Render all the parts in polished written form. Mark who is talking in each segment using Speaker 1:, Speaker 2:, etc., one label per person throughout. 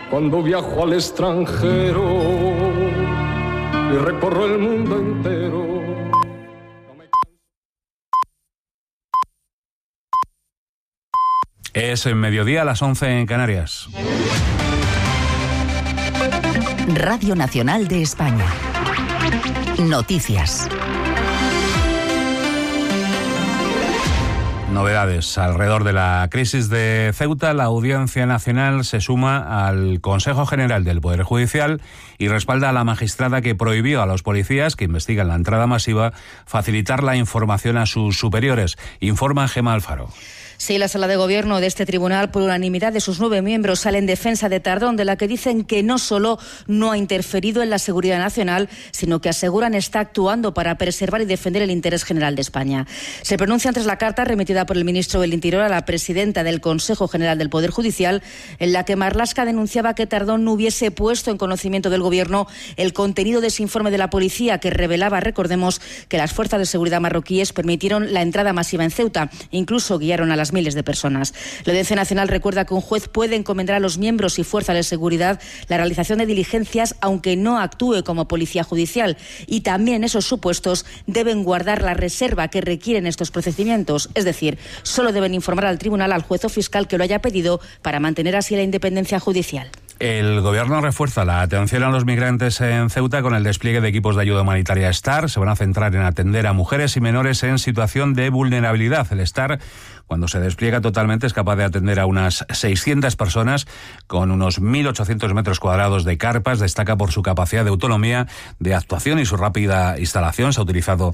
Speaker 1: cuando viajo al extranjero y recorro el mundo entero.
Speaker 2: Es mediodía a las 11 en Canarias.
Speaker 3: Radio Nacional de España. Noticias.
Speaker 2: Novedades alrededor de la crisis de Ceuta. La Audiencia Nacional se suma al Consejo General del Poder Judicial y respalda a la magistrada que prohibió a los policías que investigan la entrada masiva facilitar la información a sus superiores. Informa Gemma Alfaro.
Speaker 4: Sí, la sala de gobierno de este tribunal, por unanimidad de sus 9 miembros, sale en defensa de Tardón, de la que dicen que no solo no ha interferido en la seguridad nacional, sino que aseguran está actuando para preservar y defender el interés general de España. Se pronuncian tras la carta remitida por el ministro del Interior a la presidenta del Consejo General del Poder Judicial, en la que Marlaska denunciaba que Tardón no hubiese puesto en conocimiento del gobierno el contenido de ese informe de la policía que revelaba, recordemos, que las fuerzas de seguridad marroquíes permitieron la entrada masiva en Ceuta, incluso guiaron a las miles de personas. La Audiencia Nacional recuerda que un juez puede encomendar a los miembros y fuerzas de seguridad la realización de diligencias aunque no actúe como policía judicial, y también esos supuestos deben guardar la reserva que requieren estos procedimientos, es decir, solo deben informar al tribunal, al juez o fiscal que lo haya pedido, para mantener así la independencia judicial.
Speaker 2: El Gobierno refuerza la atención a los migrantes en Ceuta con el despliegue de equipos de ayuda humanitaria STAR. Se van a centrar en atender a mujeres y menores en situación de vulnerabilidad. El STAR, cuando se despliega totalmente, es capaz de atender a unas 600 personas con unos 1.800 metros cuadrados de carpas. Destaca por su capacidad de autonomía, de actuación y su rápida instalación. Se ha utilizado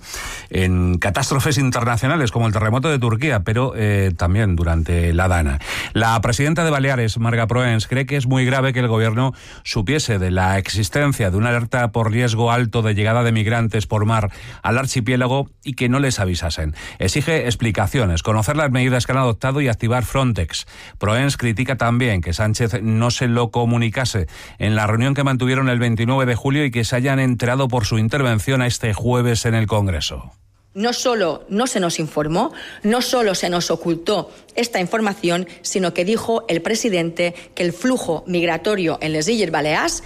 Speaker 2: en catástrofes internacionales como el terremoto de Turquía, pero también durante la Dana. La presidenta de Baleares, Marga Proens, cree que es muy grave que el Gobierno supiese de la existencia de una alerta por riesgo alto de llegada de migrantes por mar al archipiélago y que no les avisasen. Exige explicaciones, conocer las medidas que han adoptado y activar Frontex. Proens critica también que Sánchez no se lo comunicase en la reunión que mantuvieron el 29 de julio y que se hayan enterado por su intervención este jueves en el Congreso.
Speaker 5: No solo no se nos informó, no solo se nos ocultó esta información, sino que dijo el presidente que el flujo migratorio en les Illes Balears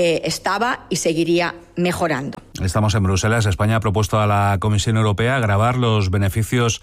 Speaker 5: estaba y seguiría mejorando.
Speaker 2: Estamos en Bruselas. España ha propuesto a la Comisión Europea gravar los beneficios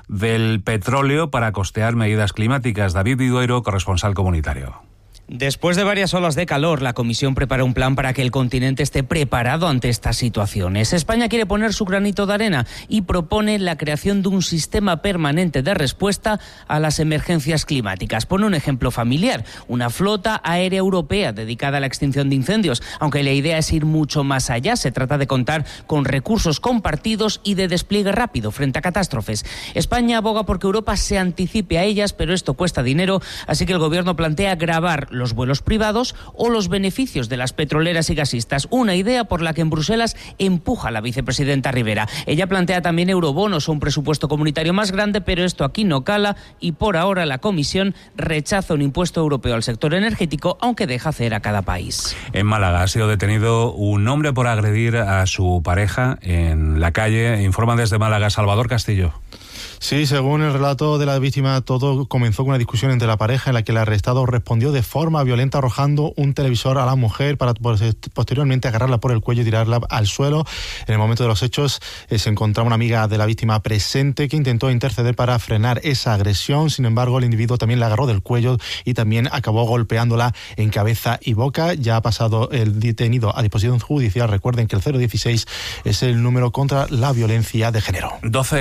Speaker 2: del petróleo para costear medidas climáticas. David Vidueiro, corresponsal comunitario.
Speaker 6: Después de varias olas de calor, la Comisión prepara un plan para que el continente esté preparado ante estas situaciones. España quiere poner su granito de arena y propone la creación de un sistema permanente de respuesta a las emergencias climáticas. Pone un ejemplo familiar, una flota aérea europea dedicada a la extinción de incendios, aunque la idea es ir mucho más allá. Se trata de contar con recursos compartidos y de despliegue rápido frente a catástrofes. España aboga porque Europa se anticipe a ellas, pero esto cuesta dinero, así que el Gobierno plantea gravar los vuelos privados o los beneficios de las petroleras y gasistas, una idea por la que en Bruselas empuja la vicepresidenta Rivera. Ella plantea también eurobonos o un presupuesto comunitario más grande, pero esto aquí no cala y por ahora la Comisión rechaza un impuesto europeo al sector energético, aunque deja hacer a cada país.
Speaker 2: En Málaga ha sido detenido un hombre por agredir a su pareja en la calle. Informa desde Málaga Salvador Castillo.
Speaker 7: Sí, según el relato de la víctima, todo comenzó con una discusión entre la pareja en la que el arrestado respondió de forma violenta arrojando un televisor a la mujer para posteriormente agarrarla por el cuello y tirarla al suelo. En el momento de los hechos se encontraba una amiga de la víctima presente que intentó interceder para frenar esa agresión. Sin embargo, el individuo también la agarró del cuello y también acabó golpeándola en cabeza y boca. Ya ha pasado el detenido a disposición judicial. Recuerden que el 016 es el número contra la violencia de género.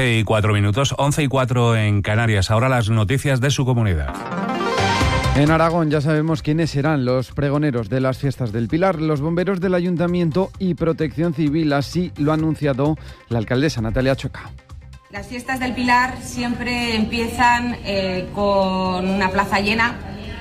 Speaker 2: 12:04, 11:04 en Canarias. Ahora las noticias de su comunidad.
Speaker 8: En Aragón ya sabemos quiénes serán los pregoneros de las fiestas del Pilar, los bomberos del Ayuntamiento y Protección Civil. Así lo ha anunciado la alcaldesa Natalia Choca.
Speaker 9: Las fiestas del Pilar siempre empiezan con una plaza llena,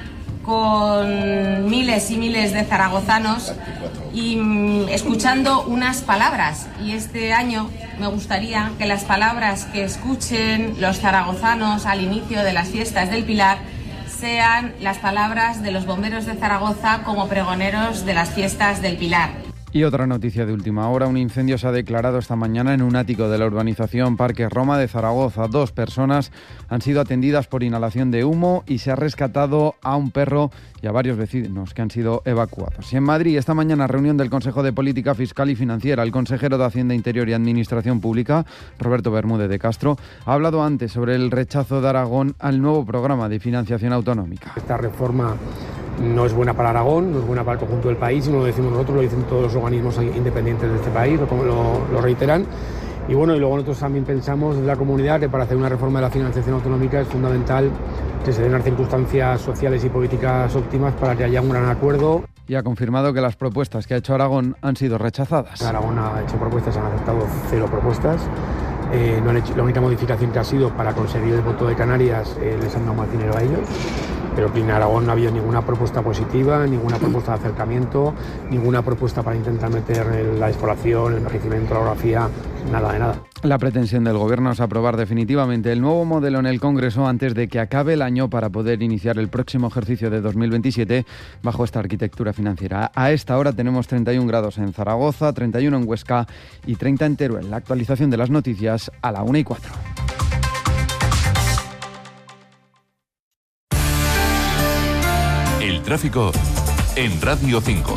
Speaker 9: con miles y miles de zaragozanos y escuchando unas palabras. Y este año me gustaría que las palabras que escuchen los zaragozanos al inicio de las fiestas del Pilar sean las palabras de los bomberos de Zaragoza como pregoneros de las fiestas del Pilar.
Speaker 8: Y otra noticia de última hora, un incendio se ha declarado esta mañana en un ático de la urbanización Parque Roma de Zaragoza. 2 personas han sido atendidas por inhalación de humo y se ha rescatado a un perro y a varios vecinos que han sido evacuados. Y en Madrid, esta mañana, reunión del Consejo de Política Fiscal y Financiera. El consejero de Hacienda, Interior y Administración Pública, Roberto Bermúdez de Castro, ha hablado antes sobre el rechazo de Aragón al nuevo programa de financiación autonómica.
Speaker 10: Esta reforma no es buena para Aragón, no es buena para el conjunto del país, y no lo decimos nosotros, lo dicen todos los organismos independientes de este país, lo reiteran. Y bueno, y luego nosotros también pensamos desde la comunidad que para hacer una reforma de la financiación autonómica es fundamental que se den unas circunstancias sociales y políticas óptimas para que haya un gran acuerdo.
Speaker 8: Y ha confirmado que las propuestas que ha hecho Aragón han sido rechazadas.
Speaker 10: Aragón ha hecho propuestas, han aceptado 0 propuestas. No han hecho, la única modificación que ha sido para conseguir el voto de Canarias, les han dado más dinero a ellos. Pero en Aragón no ha habido ninguna propuesta positiva, ninguna propuesta de acercamiento, ninguna propuesta para intentar meter la exploración, el envejecimiento, la orografía, nada de nada.
Speaker 8: La pretensión del Gobierno es aprobar definitivamente el nuevo modelo en el Congreso antes de que acabe el año para poder iniciar el próximo ejercicio de 2027 bajo esta arquitectura financiera. A esta hora tenemos 31 grados en Zaragoza, 31 en Huesca y 30 en Teruel. La actualización de las noticias a la 1:04.
Speaker 11: El tráfico en Radio 5.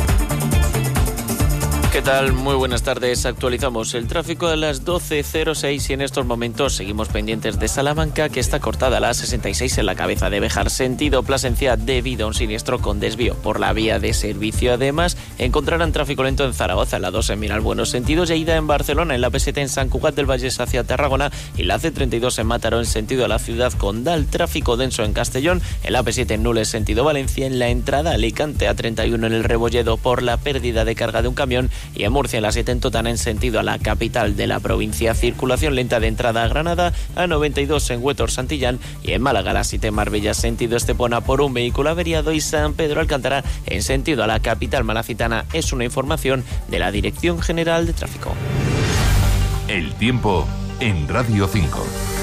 Speaker 12: ¿Qué tal? Muy buenas tardes. Actualizamos el tráfico a las 12:06 y en estos momentos seguimos pendientes de Salamanca, que está cortada la A66 en la cabeza de Béjar, sentido Plasencia, debido a un siniestro con desvío por la vía de servicio. Además, encontrarán tráfico lento en Zaragoza, la 2 en Miralbuenos sentidos, ida en Barcelona, en la P7 en Sant Cugat del Vallès hacia Tarragona y la C32 en Mataró en sentido a la ciudad condal. Tráfico denso en Castellón, en la P7 en Nules sentido Valencia, en la entrada a Alicante, A31 en el Rebolledo por la pérdida de carga de un camión, y en Murcia en la 7 en Totana en sentido a la capital de la provincia. Circulación lenta de entrada a Granada, A92 en Huétor Santillán y en Málaga la 7 en Marbella sentido Estepona por un vehículo averiado y San Pedro Alcántara en sentido a la capital malacitana. Es una información de la Dirección General de Tráfico.
Speaker 11: El tiempo en Radio 5.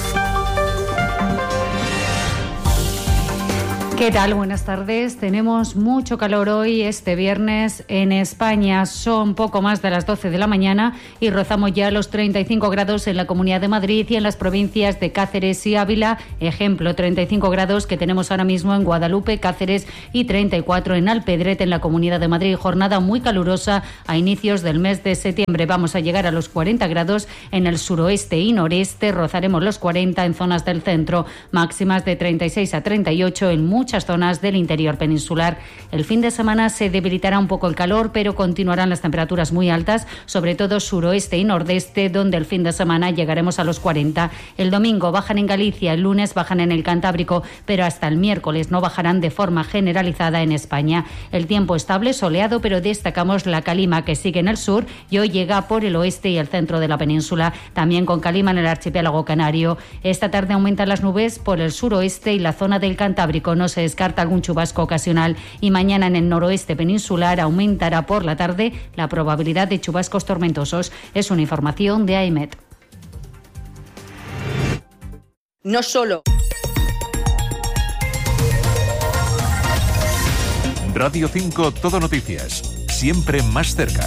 Speaker 13: ¿Qué tal? Buenas tardes. Tenemos mucho calor hoy, este viernes. En España son poco más de las 12 de la mañana y rozamos ya los 35 grados en la Comunidad de Madrid y en las provincias de Cáceres y Ávila. Ejemplo, 35 grados que tenemos ahora mismo en Guadalupe, Cáceres y 34 en Alpedrete, en la Comunidad de Madrid. Jornada muy calurosa a inicios del mes de septiembre. Vamos a llegar a los 40 grados en el suroeste y noreste. Rozaremos los 40 en zonas del centro. Máximas de 36 a 38 en muchas zonas del interior peninsular. El fin de semana se debilitará un poco el calor, pero continuarán las temperaturas muy altas, sobre todo suroeste y nordeste, donde el fin de semana llegaremos a los 40. El domingo bajan en Galicia, el lunes bajan en el Cantábrico, pero hasta el miércoles no bajarán de forma generalizada en España. El tiempo estable, soleado, pero destacamos la calima que sigue en el sur y hoy llega por el oeste y el centro de la península, también con calima en el archipiélago canario. Esta tarde aumentan las nubes por el suroeste y la zona del Cantábrico. No se descarta algún chubasco ocasional y mañana en el noroeste peninsular aumentará por la tarde la probabilidad de chubascos tormentosos. Es una información de AEMET.
Speaker 5: No solo.
Speaker 11: Radio 5 Todo Noticias, siempre más cerca.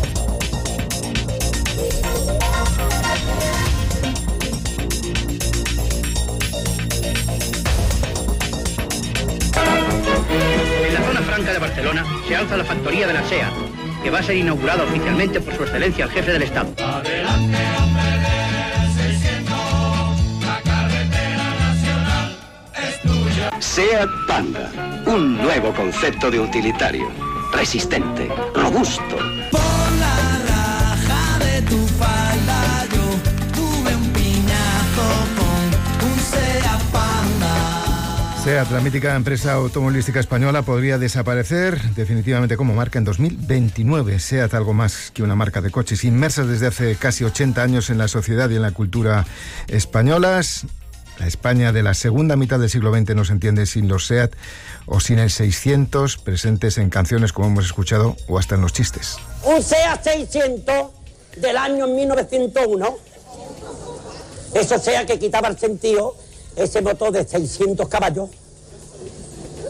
Speaker 14: En la zona franca de Barcelona se alza la factoría de la SEAT, que va a ser inaugurada oficialmente por su excelencia el jefe del Estado.
Speaker 15: Adelante, hombre, 600, la carretera nacional es tuya.
Speaker 16: SEAT Panda, un nuevo concepto de utilitario, resistente, robusto.
Speaker 15: Por la raja de tu falda yo tuve un piñazo con un SEAT Panda.
Speaker 17: SEAT, la mítica empresa automovilística española, podría desaparecer definitivamente como marca en 2029. SEAT, algo más que una marca de coches, inmersa desde hace casi 80 años en la sociedad y en la cultura españolas. La España de la segunda mitad del siglo XX no se entiende sin los SEAT o sin el 600, presentes en canciones como hemos escuchado o hasta en los chistes.
Speaker 18: Un SEAT 600 del año 1901, eso SEAT que quitaba el sentido, ese motor de 600 caballos,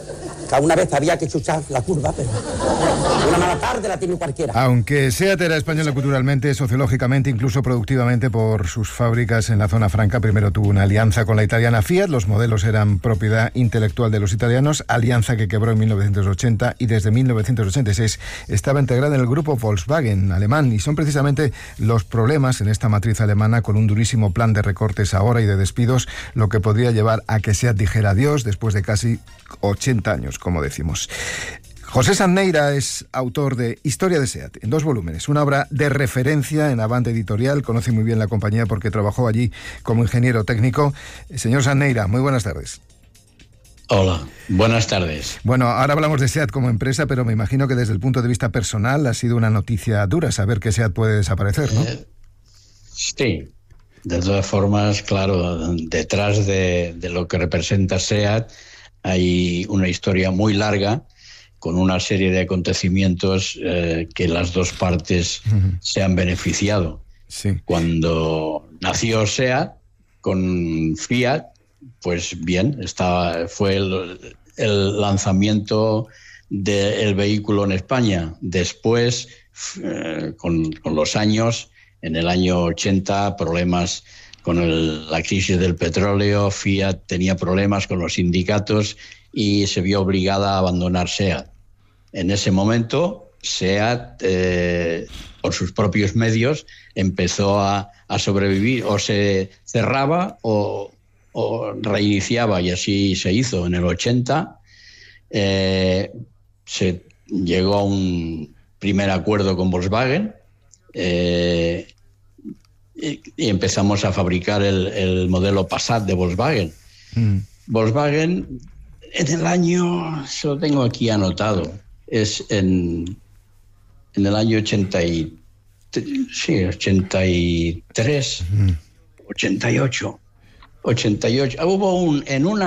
Speaker 18: Una vez había que chuchar la curva, pero una mala tarde la tiene cualquiera.
Speaker 17: Aunque SEAT era española culturalmente, sociológicamente, incluso productivamente por sus fábricas en la zona franca, primero tuvo una alianza con la italiana Fiat, los modelos eran propiedad intelectual de los italianos, alianza que quebró en 1980 y desde 1986 estaba integrada en el grupo Volkswagen alemán, y son precisamente los problemas en esta matriz alemana, con un durísimo plan de recortes ahora y de despidos, lo que podría llevar a que SEAT dijera adiós después de casi 80 años, como decimos. José Sanneira es autor de Historia de SEAT, en 2 volúmenes, una obra de referencia en Avante Editorial, conoce muy bien la compañía porque trabajó allí como ingeniero técnico. Señor Sanneira, muy buenas tardes.
Speaker 19: Hola, buenas tardes.
Speaker 17: Bueno, ahora hablamos de SEAT como empresa, pero me imagino que desde el punto de vista personal ha sido una noticia dura saber que SEAT puede desaparecer, ¿no?
Speaker 19: Sí, de todas formas, claro, detrás de lo que representa SEAT hay una historia muy larga, con una serie de acontecimientos que las dos partes se han beneficiado.
Speaker 17: Sí.
Speaker 19: Cuando nació SEAT con Fiat, pues bien, fue el lanzamiento del vehículo en España. Después, con los años, en el año 80, problemas con la crisis del petróleo, Fiat tenía problemas con los sindicatos y se vio obligada a abandonar SEAT. En ese momento, SEAT, por sus propios medios, empezó a sobrevivir, o se cerraba o reiniciaba, y así se hizo. En el 80 se llegó a un primer acuerdo con Volkswagen y empezamos a fabricar el modelo Passat de Volkswagen. Volkswagen, en el año, se lo tengo aquí anotado, es en el año 83, 88. Hubo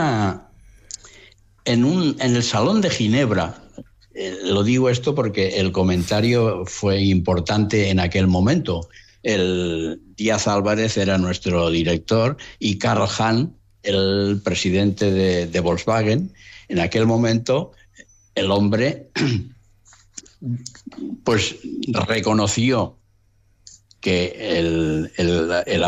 Speaker 19: en el Salón de Ginebra, lo digo esto porque el comentario fue importante en aquel momento. El Díaz Álvarez era nuestro director y Karl Hahn, el presidente de Volkswagen. En aquel momento, el hombre pues reconoció que el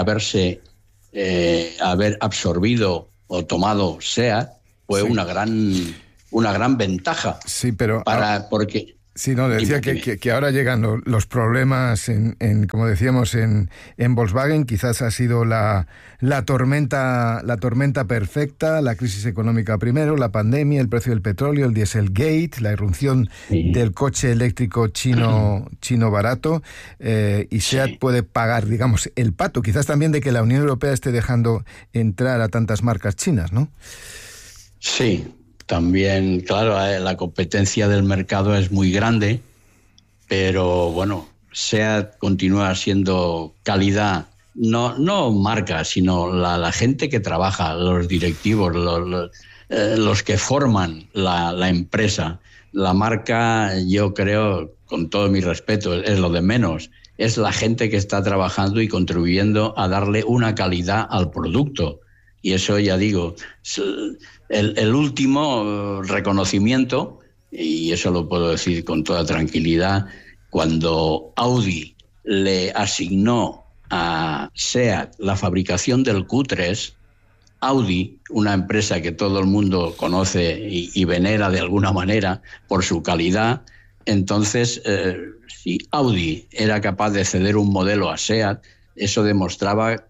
Speaker 19: haber absorbido o tomado SEAT fue una gran ventaja.
Speaker 17: Sí, pero
Speaker 19: porque
Speaker 17: sí, no, decía que ahora llegan los problemas como decíamos, en Volkswagen. Quizás ha sido la tormenta perfecta, la crisis económica primero, la pandemia, el precio del petróleo, el Dieselgate, la irrupción del coche eléctrico chino barato, y SEAT puede pagar, digamos, el pato, quizás también de que la Unión Europea esté dejando entrar a tantas marcas chinas, ¿no?
Speaker 19: Sí. También, claro, la competencia del mercado es muy grande, pero bueno, SEAT continúa siendo calidad, no marca, sino la gente que trabaja, los directivos, los que forman la empresa. La marca, yo creo, con todo mi respeto, es lo de menos. Es la gente que está trabajando y contribuyendo a darle una calidad al producto. Y eso, ya digo, el último reconocimiento, y eso lo puedo decir con toda tranquilidad, cuando Audi le asignó a SEAT la fabricación del Q3, Audi, una empresa que todo el mundo conoce y venera de alguna manera por su calidad, entonces si Audi era capaz de ceder un modelo a SEAT, eso demostraba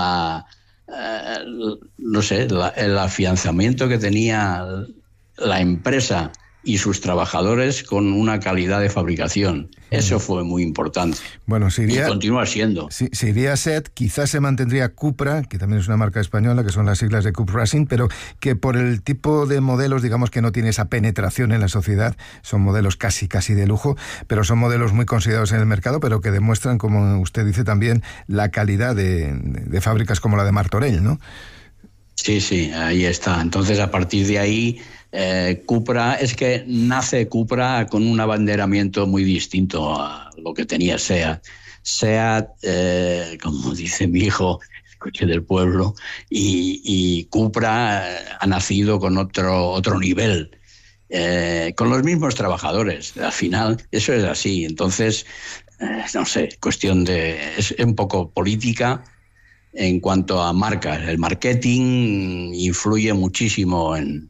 Speaker 19: el afianzamiento que tenía la empresa y sus trabajadores con una calidad de fabricación. Eso fue muy importante.
Speaker 17: Bueno,
Speaker 19: y continúa siendo.
Speaker 17: Si iría SEAT, quizás se mantendría Cupra, que también es una marca española, que son las siglas de Cup Racing, pero que por el tipo de modelos, digamos que no tiene esa penetración en la sociedad, son modelos casi de lujo, pero son modelos muy considerados en el mercado, pero que demuestran, como usted dice también, la calidad de fábricas como la de Martorell, ¿no?
Speaker 19: Sí, ahí está. Entonces, a partir de ahí, Cupra, es que nace Cupra con un abanderamiento muy distinto a lo que tenía SEAT. SEAT, como dice mi hijo, el coche del pueblo, y Cupra ha nacido con otro nivel. con los mismos trabajadores. Al final, eso es así. Entonces, no sé, es un poco política en cuanto a marcas. El marketing influye muchísimo en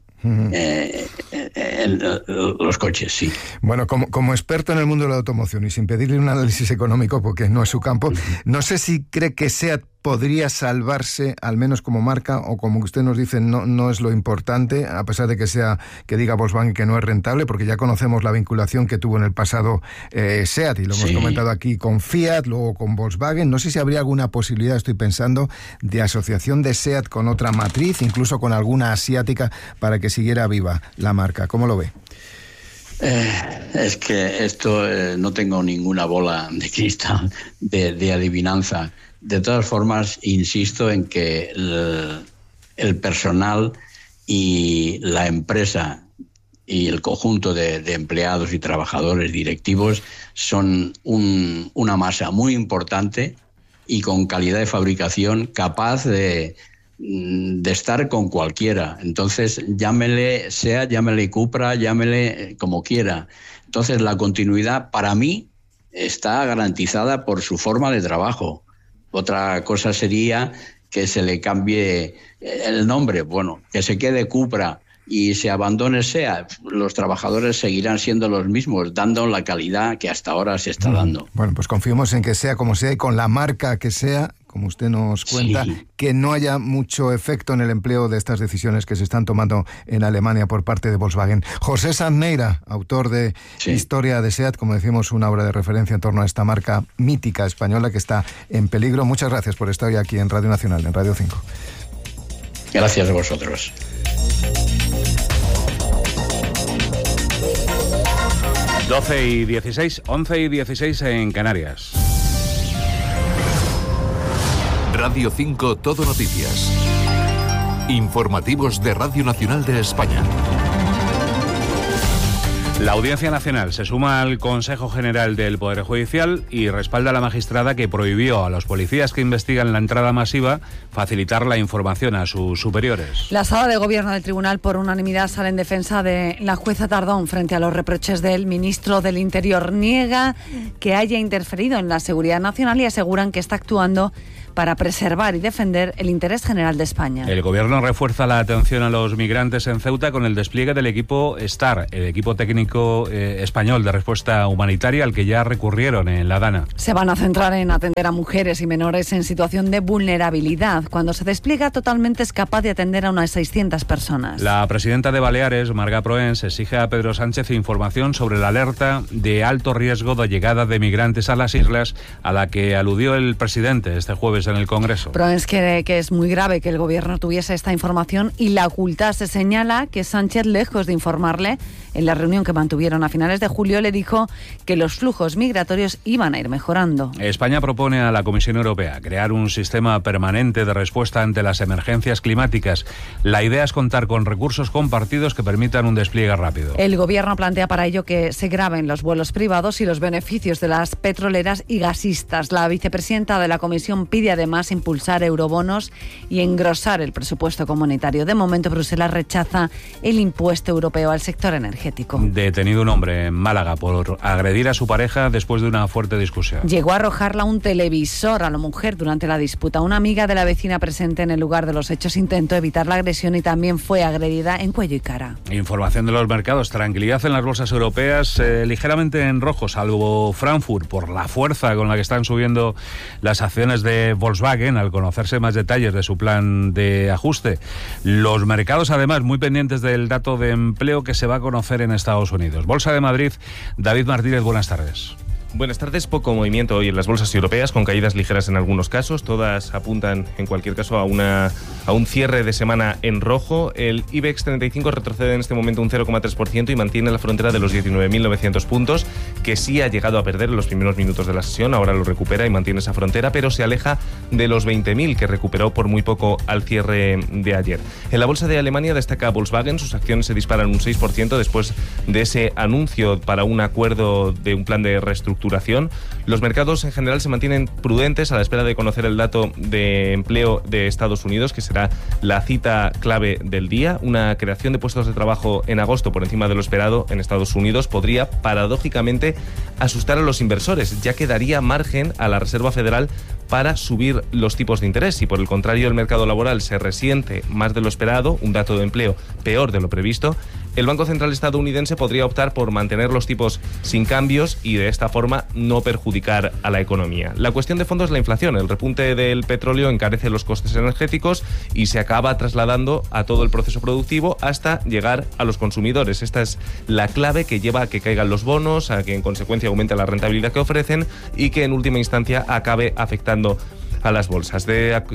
Speaker 19: los coches, sí.
Speaker 17: Bueno, como experto en el mundo de la automoción y sin pedirle un análisis económico porque no es su campo, no sé si cree que SEAT podría salvarse, al menos como marca, o como usted nos dice, no es lo importante, a pesar de que diga Volkswagen que no es rentable, porque ya conocemos la vinculación que tuvo en el pasado SEAT, y lo hemos comentado aquí con Fiat, luego con Volkswagen. No sé si habría alguna posibilidad, estoy pensando, de asociación de SEAT con otra matriz, incluso con alguna asiática, para que siguiera viva la marca. ¿Cómo lo ve?
Speaker 19: Es que esto no tengo ninguna bola de cristal de adivinanza. De todas formas, insisto en que el personal y la empresa y el conjunto de empleados y trabajadores directivos son una masa muy importante y con calidad de fabricación capaz de estar con cualquiera. Entonces, llámele SEAT, llámele Cupra, llámele como quiera. Entonces, la continuidad para mí está garantizada por su forma de trabajo. Otra cosa sería que se le cambie el nombre, bueno, que se quede Cupra y se abandone SEAT. Los trabajadores seguirán siendo los mismos, dando la calidad que hasta ahora se está dando.
Speaker 17: Bueno, pues confiemos en que sea como sea y con la marca que sea, como usted nos cuenta, que no haya mucho efecto en el empleo de estas decisiones que se están tomando en Alemania por parte de Volkswagen. José Sanz Neira, autor de Historia de SEAT, como decimos, una obra de referencia en torno a esta marca mítica española que está en peligro. Muchas gracias por estar hoy aquí en Radio Nacional, en Radio 5.
Speaker 19: Gracias a vosotros.
Speaker 2: Doce y 16, 11 y 16 en Canarias.
Speaker 11: Radio 5 Todo Noticias. Informativos de Radio Nacional de España.
Speaker 2: La Audiencia Nacional se suma al Consejo General del Poder Judicial y respalda a la magistrada que prohibió a los policías que investigan la entrada masiva facilitar la información a sus superiores.
Speaker 20: La Sala de Gobierno del Tribunal por unanimidad sale en defensa de la jueza Tardón frente a los reproches del ministro del Interior. Niega que haya interferido en la seguridad nacional y aseguran que está actuando para preservar y defender el interés general de España.
Speaker 2: El Gobierno refuerza la atención a los migrantes en Ceuta con el despliegue del equipo STAR, el equipo técnico español de respuesta humanitaria al que ya recurrieron en La Dana.
Speaker 20: Se van a centrar en atender a mujeres y menores en situación de vulnerabilidad. Cuando se despliega totalmente es capaz de atender a unas 600 personas.
Speaker 2: La presidenta de Baleares, Marga Proens, exige a Pedro Sánchez información sobre la alerta de alto riesgo de llegada de migrantes a las islas a la que aludió el presidente este jueves en el Congreso.
Speaker 20: Proens cree que es muy grave que el Gobierno tuviese esta información y la ocultase. Señala que Sánchez, lejos de informarle, en la reunión que mantuvieron a finales de julio, le dijo que los flujos migratorios iban a ir mejorando.
Speaker 2: España propone a la Comisión Europea crear un sistema permanente de respuesta ante las emergencias climáticas. La idea es contar con recursos compartidos que permitan un despliegue rápido.
Speaker 20: El Gobierno plantea para ello que se graben los vuelos privados y los beneficios de las petroleras y gasistas. La vicepresidenta de la Comisión pide además impulsar eurobonos y engrosar el presupuesto comunitario. De momento, Bruselas rechaza el impuesto europeo al sector energético.
Speaker 2: Detenido un hombre en Málaga por agredir a su pareja después de una fuerte discusión.
Speaker 20: Llegó a arrojarla un televisor a la mujer durante la disputa. Una amiga de la vecina presente en el lugar de los hechos intentó evitar la agresión y también fue agredida en cuello y cara.
Speaker 2: Información de los mercados. Tranquilidad en las bolsas europeas, ligeramente en rojo, salvo Frankfurt, por la fuerza con la que están subiendo las acciones de Volkswagen al conocerse más detalles de su plan de ajuste. Los mercados, además, muy pendientes del dato de empleo que se va a conocer en Estados Unidos. Bolsa de Madrid, David Martínez, buenas tardes.
Speaker 21: Buenas tardes. Poco movimiento hoy en las bolsas europeas, con caídas ligeras en algunos casos. Todas apuntan, en cualquier caso, a un cierre de semana en rojo. El IBEX 35 retrocede en este momento un 0,3% y mantiene la frontera de los 19.900 puntos, que sí ha llegado a perder en los primeros minutos de la sesión. Ahora lo recupera y mantiene esa frontera, pero se aleja de los 20.000 que recuperó por muy poco al cierre de ayer. En la bolsa de Alemania destaca Volkswagen. Sus acciones se disparan un 6% después de ese anuncio para un acuerdo de un plan de reestructuración reestructuración. Los mercados en general se mantienen prudentes a la espera de conocer el dato de empleo de Estados Unidos, que será la cita clave del día. Una creación de puestos de trabajo en agosto por encima de lo esperado en Estados Unidos podría, paradójicamente, asustar a los inversores, ya que daría margen a la Reserva Federal para subir los tipos de interés. Si por el contrario el mercado laboral se resiente más de lo esperado, un dato de empleo peor de lo previsto, el Banco Central estadounidense podría optar por mantener los tipos sin cambios y de esta forma no perjudicar a la economía. La cuestión de fondo es la inflación. El repunte del petróleo encarece los costes energéticos y se acaba trasladando a todo el proceso productivo hasta llegar a los consumidores. Esta es la clave que lleva a que caigan los bonos, a que en consecuencia aumente la rentabilidad que ofrecen y que en última instancia acabe afectando a las bolsas.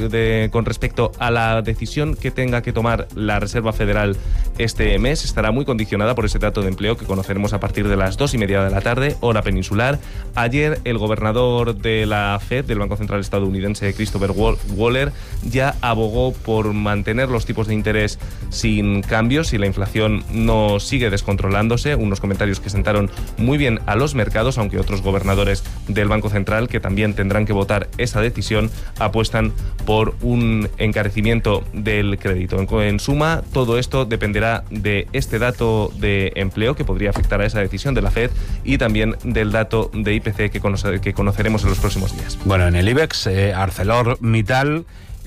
Speaker 21: Con respecto a la decisión que tenga que tomar la Reserva Federal este mes, estará muy condicionada por ese dato de empleo que conoceremos a partir de las 2:30 de la tarde, hora peninsular. Ayer el gobernador de la Fed, del Banco Central estadounidense, Christopher Waller, ya abogó por mantener los tipos de interés sin cambios si la inflación no sigue descontrolándose. Unos comentarios que sentaron muy bien a los mercados, aunque otros gobernadores del Banco Central, que también tendrán que votar esa decisión, apuestan por un encarecimiento del crédito. En suma, todo esto dependerá de este dato de empleo que podría afectar a esa decisión de la Fed y también del dato de IPC que conoceremos en los próximos días.
Speaker 2: Bueno, en el IBEX, ArcelorMittal,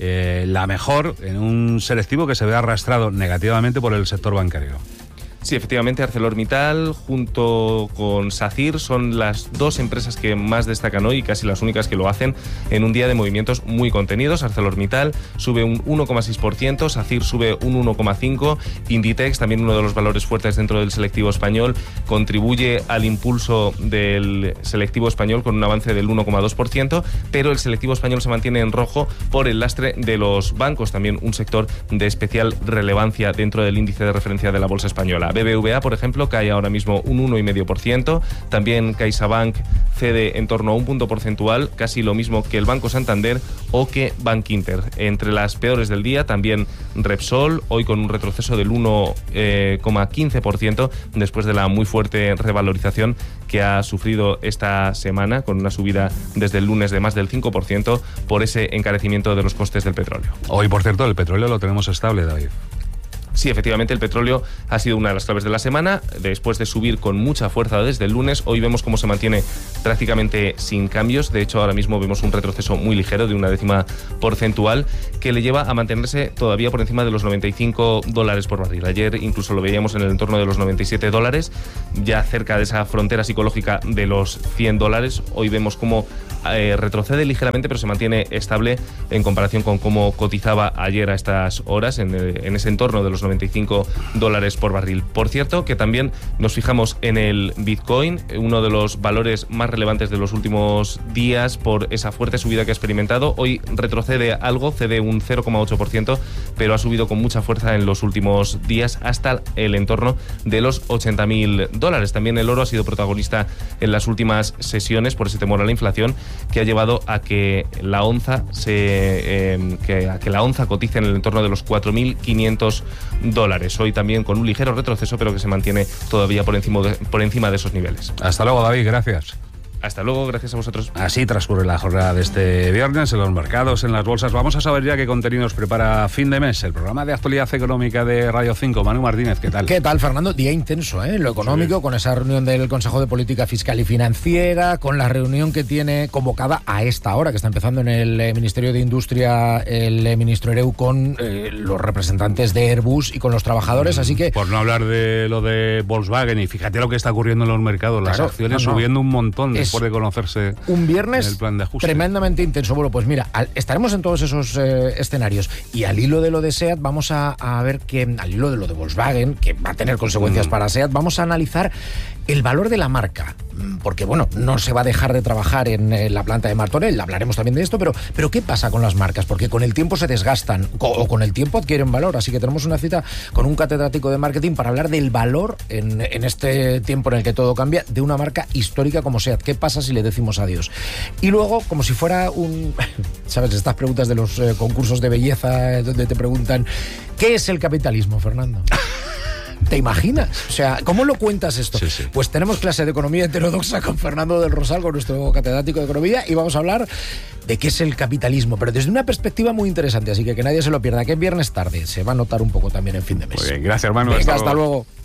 Speaker 2: la mejor en un selectivo que se ve arrastrado negativamente por el sector bancario.
Speaker 21: Sí, efectivamente, ArcelorMittal junto con SACIR son las dos empresas que más destacan hoy y casi las únicas que lo hacen en un día de movimientos muy contenidos. ArcelorMittal sube un 1,6%, SACIR sube un 1,5%, Inditex, también uno de los valores fuertes dentro del selectivo español, contribuye al impulso del selectivo español con un avance del 1,2%, pero el selectivo español se mantiene en rojo por el lastre de los bancos, también un sector de especial relevancia dentro del índice de referencia de la bolsa española. BBVA, por ejemplo, cae ahora mismo un 1,5%. También CaixaBank cede en torno a un punto porcentual, casi lo mismo que el Banco Santander o que Bankinter. Entre las peores del día, también Repsol, hoy con un retroceso del 1,15% después de la muy fuerte revalorización que ha sufrido esta semana, con una subida desde el lunes de más del 5% por ese encarecimiento de los costes del petróleo.
Speaker 2: Hoy, por cierto, el petróleo lo tenemos estable, David.
Speaker 21: Sí, efectivamente, el petróleo ha sido una de las claves de la semana. Después de subir con mucha fuerza desde el lunes, hoy vemos cómo se mantiene prácticamente sin cambios. De hecho, ahora mismo vemos un retroceso muy ligero de 0,1 porcentual que le lleva a mantenerse todavía por encima de los $95 por barril. Ayer incluso lo veíamos en el entorno de los $97, ya cerca de esa frontera psicológica de los $100. Hoy vemos cómo retrocede ligeramente, pero se mantiene estable en comparación con cómo cotizaba ayer a estas horas, en ese entorno de los $95 por barril. Por cierto, que también nos fijamos en el Bitcoin, uno de los valores más relevantes de los últimos días por esa fuerte subida que ha experimentado. Hoy retrocede algo, cede un 0,8%, pero ha subido con mucha fuerza en los últimos días hasta el entorno de los $80.000. También el oro ha sido protagonista en las últimas sesiones por ese temor a la inflación, que ha llevado a que la onza cotice en el entorno de los $4.500. Hoy también con un ligero retroceso, pero que se mantiene todavía por encima de esos niveles.
Speaker 2: Hasta luego, David, gracias.
Speaker 21: Hasta luego, gracias a vosotros.
Speaker 2: Así transcurre la jornada de este viernes en los mercados, en las bolsas. Vamos a saber ya qué contenidos prepara fin de mes el programa de actualidad económica de Radio 5. Manu Martínez, ¿qué tal?
Speaker 1: ¿Qué tal, Fernando? Día intenso, ¿eh? Lo económico, sí, con esa reunión del Consejo de Política Fiscal y Financiera, con la reunión que tiene convocada a esta hora, que está empezando en el Ministerio de Industria, el ministro Ereu, con los representantes de Airbus y con los trabajadores, así que...
Speaker 2: Por no hablar de lo de Volkswagen, y fíjate lo que está ocurriendo en los mercados, las acciones subiendo un montón después de conocerse
Speaker 1: un viernes
Speaker 2: el plan de ajuste.
Speaker 1: Tremendamente intenso. Bueno, pues mira, estaremos en todos esos escenarios, y al hilo de lo de SEAT vamos a ver que, al hilo de lo de Volkswagen, que va a tener consecuencias para SEAT, vamos a analizar el valor de la marca, porque bueno, no se va a dejar de trabajar en la planta de Martorell, hablaremos también de esto, pero ¿qué pasa con las marcas? Porque con el tiempo se desgastan, o con el tiempo adquieren valor, así que tenemos una cita con un catedrático de marketing para hablar del valor en este tiempo en el que todo cambia, de una marca histórica como SEAT. ¿Qué pasa si le decimos adiós? Y luego, como si fuera ¿sabes? Estas preguntas de los concursos de belleza, donde te preguntan ¿qué es el capitalismo, Fernando? ¿Te imaginas? O sea, ¿cómo lo cuentas esto?
Speaker 2: Sí.
Speaker 1: Pues tenemos clase de economía heterodoxa con Fernando del Rosal, con nuestro catedrático de economía, y vamos a hablar de qué es el capitalismo, pero desde una perspectiva muy interesante, así que nadie se lo pierda, que es viernes tarde, se va a notar un poco también en fin de mes.
Speaker 2: Muy bien, gracias, hermano.
Speaker 1: Venga, hasta luego.